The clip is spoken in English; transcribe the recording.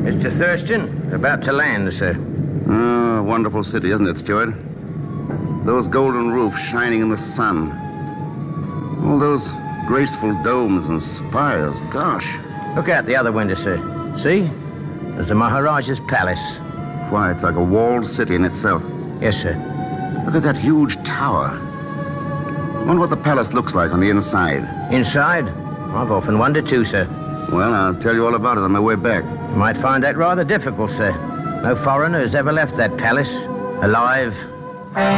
Mr. Thurston, about to land, sir. Oh, wonderful city, isn't it, Stuart? Those golden roofs shining in the sun. All those graceful domes and spires. Gosh. Look out the other window, sir. See? There's the Maharaja's palace. Why, it's like a walled city in itself. Yes, sir. Look at that huge tower. Wonder what the palace looks like on the inside. Inside? I've often wondered too, sir. Well, I'll tell you all about it on my way back. You might find that rather difficult, sir. No foreigner has ever left that palace alive.